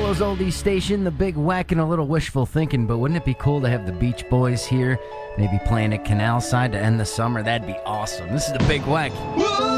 Polo's oldies station, the Big Whack, and a little wishful thinking, but wouldn't it be cool to have the Beach Boys here, maybe playing at Canal Side to end the summer? That'd be awesome. This is the Big Whack.